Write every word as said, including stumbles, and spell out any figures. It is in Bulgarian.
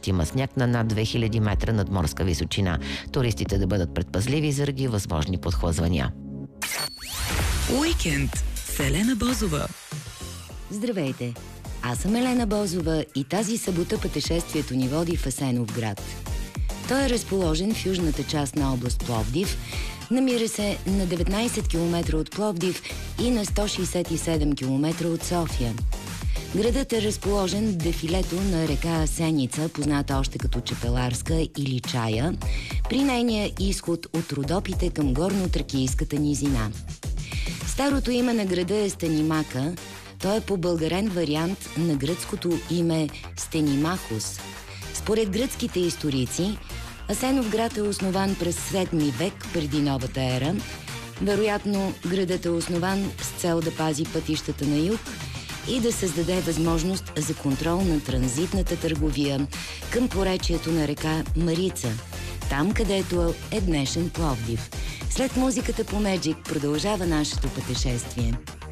ще има сняг на над две хиляди метра надморска височина. Туристите да бъдат предпазливи заради възможни подхлъзвания. Уикенд с Елена Бозова. Здравейте! Аз съм Елена Бозова и тази събота пътешествието ни води в Асеновград. Той е разположен в южната част на област Пловдив, намира се на деветнайсет километра от Пловдив и на сто шейсет и седем километра от София. Градът е разположен в дефилето на река Асеница, позната още като Чепеларска или Чая, при нейния изход от Родопите към горно-тракийската низина. Старото име на града е Стенимака. Той е побългарен вариант на гръцкото име Стенимахос. Според гръцките историци, Асеновград е основан през седми век преди новата ера. Вероятно, градът е основан с цел да пази пътищата на юг и да създаде възможност за контрол на транзитната търговия към поречието на река Марица, там където е днешен Пловдив. След музиката по Меджик продължава нашето пътешествие.